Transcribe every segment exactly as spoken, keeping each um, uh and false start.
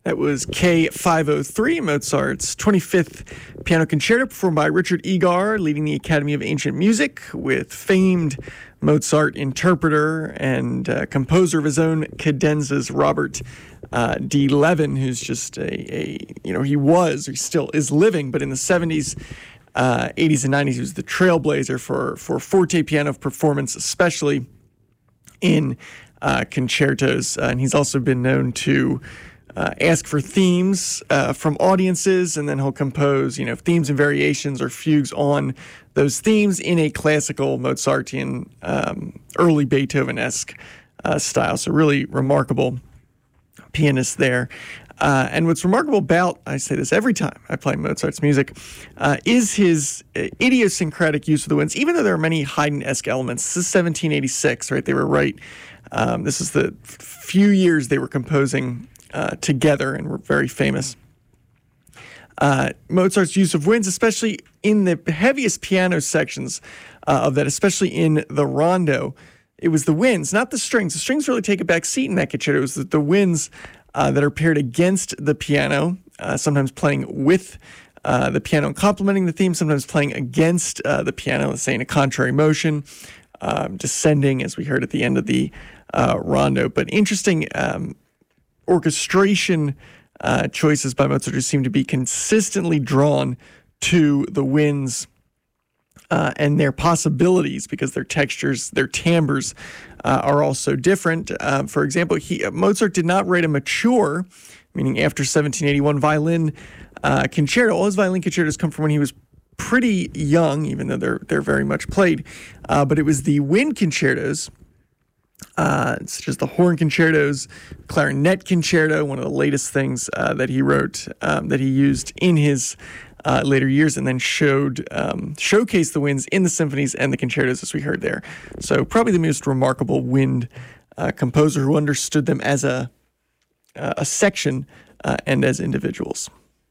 That was K five oh three, Mozart's twenty-fifth Piano Concerto, performed by Richard Egar, leading the Academy of Ancient Music, with famed Mozart interpreter and uh, composer of his own cadenzas, Robert uh, D. Levin, who's just a, a, you know, he was, he still is living, but in the seventies, uh, eighties, and nineties, he was the trailblazer for, for forte piano performance, especially in uh, concertos. Uh, and he's also been known to Uh, ask for themes uh, from audiences, and then he'll compose, you know, themes and variations or fugues on those themes in a classical Mozartian, um, early Beethoven-esque uh, style. So really remarkable pianist there. Uh, and what's remarkable about, I say this every time I play Mozart's music, uh, is his idiosyncratic use of the winds, even though there are many Haydn-esque elements. This is seventeen eighty-six, right? They were right. Um, this is the few years they were composing Uh, together and were very famous. Uh, Mozart's use of winds, especially in the heaviest piano sections uh, of that, especially in the rondo, it was the winds, not the strings. The strings really take a back seat in that concerto. It was the, the winds uh, that are paired against the piano, uh, sometimes playing with uh, the piano and complementing the theme, sometimes playing against uh, the piano, let's say in a contrary motion, uh, descending, as we heard at the end of the uh, rondo. But interesting um, orchestration uh, choices by Mozart, who seem to be consistently drawn to the winds uh, and their possibilities, because their textures, their timbres uh, are also different. Uh, for example, he, Mozart did not write a mature, meaning after seventeen eighty-one, violin uh, concerto. All his violin concertos come from when he was pretty young, even though they're they're very much played. Uh, but it was the wind concertos, Uh, such as the horn concertos, clarinet concerto, one of the latest things uh, that he wrote, um, that he used in his uh, later years, and then showed um, showcased the winds in the symphonies and the concertos, as we heard there. So probably the most remarkable wind uh, composer who understood them as a uh, a section uh, and as individuals.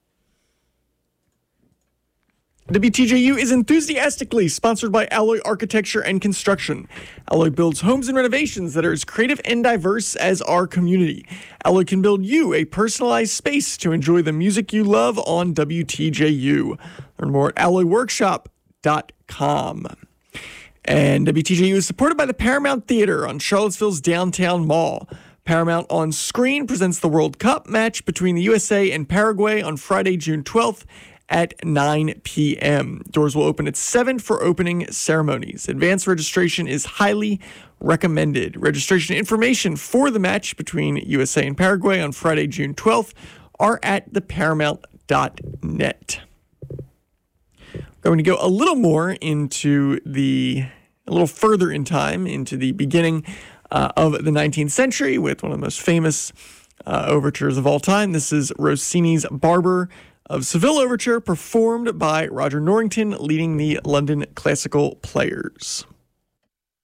W T J U is enthusiastically sponsored by Alloy Architecture and Construction. Alloy builds homes and renovations that are as creative and diverse as our community. Alloy can build you a personalized space to enjoy the music you love on W T J U. Learn more at alloy workshop dot com. And W T J U is supported by the Paramount Theater on Charlottesville's downtown mall. Paramount On Screen presents the World Cup match between the U S A and Paraguay on Friday, June twelfth. At nine p.m. Doors will open at seven for opening ceremonies. Advanced registration is highly recommended. Registration information for the match between U S A and Paraguay on Friday, June twelfth are at the paramount dot net. Going to go a little more into the, a little further in time, into the beginning uh, of the nineteenth century with one of the most famous uh, overtures of all time. This is Rossini's Barber of Seville Overture, performed by Roger Norrington, leading the London Classical Players.